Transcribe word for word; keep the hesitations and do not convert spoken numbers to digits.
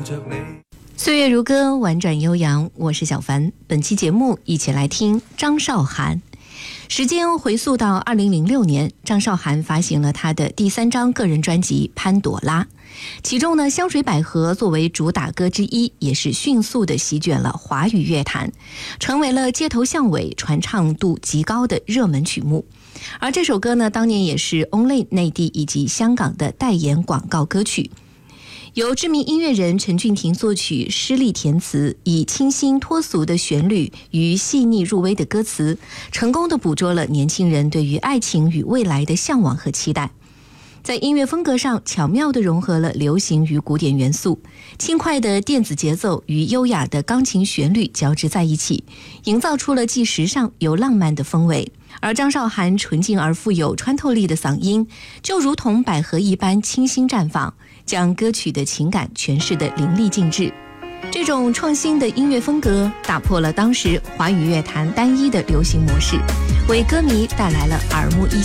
岁月如歌，婉转悠扬，我是小凡。本期节目一起来听张韶涵。时间回溯到二零零六年，张韶涵发行了她的第三张个人专辑《潘朵拉》，其中呢，《香水百合》作为主打歌之一，也是迅速的席卷了华语乐坛，成为了街头巷尾传唱度极高的热门曲目。而这首歌呢，当年也是 Only 内地以及香港的代言广告歌曲。由知名音乐人陈俊廷作曲，施力填词，以清新脱俗的旋律与细腻入微的歌词，成功地捕捉了年轻人对于爱情与未来的向往和期待。在音乐风格上巧妙地融合了流行与古典元素，轻快的电子节奏与优雅的钢琴旋律交织在一起，营造出了既时尚又浪漫的氛围。而张韶涵纯净而富有穿透力的嗓音，就如同百合一般清新绽放，将歌曲的情感诠释得淋漓尽致。这种创新的音乐风格打破了当时华语乐坛单一的流行模式，为歌迷带来了耳目一